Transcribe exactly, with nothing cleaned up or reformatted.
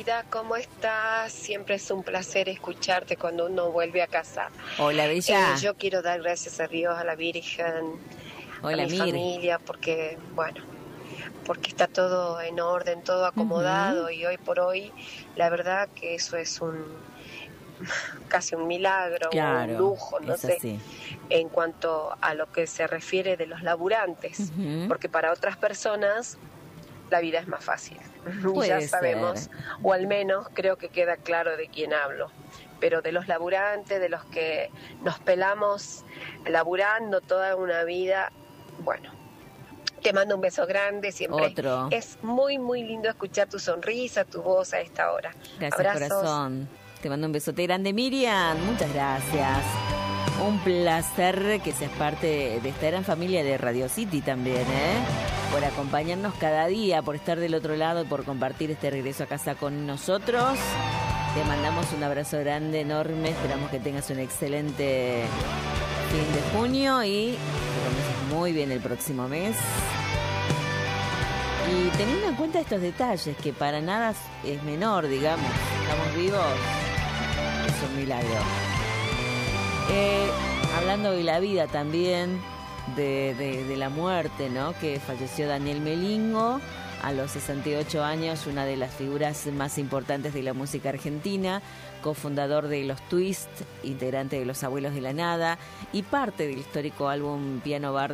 querida, ¿cómo estás? Siempre es un placer escucharte cuando uno vuelve a casa. Hola, Bella. Eh, yo quiero dar gracias a Dios, a la Virgen, Hola, a mi Mir. familia, porque, bueno, porque está todo en orden, todo acomodado, Uh-huh. y hoy por hoy, la verdad que eso es un casi un milagro, Claro, o un lujo, no es sé, así. en cuanto a lo que se refiere de los laburantes, Uh-huh. porque para otras personas la vida es más fácil. Puede Ya ser. sabemos, o al menos creo que queda claro de quién hablo. Pero de los laburantes, de los que nos pelamos laburando toda una vida, bueno, te mando un beso grande, siempre Otro. es muy, muy lindo escuchar tu sonrisa, tu voz a esta hora. Gracias, Abrazos. corazón. Te mando un besote grande, Miriam. Muchas gracias. Un placer que seas parte de esta gran familia de Radio City también, ¿eh? Por acompañarnos cada día, por estar del otro lado y por compartir este regreso a casa con nosotros. Te mandamos un abrazo grande, enorme. Esperamos que tengas un excelente fin de junio y que comiences muy bien el próximo mes. Y teniendo en cuenta estos detalles, que para nada es menor, digamos, estamos vivos, es un milagro. Eh, hablando de la vida también, de, de, de la muerte, ¿no? Que falleció Daniel Melingo a los sesenta y ocho años, una de las figuras más importantes de la música argentina, cofundador de Los Twist, integrante de Los Abuelos de la Nada y parte del histórico álbum Piano Bar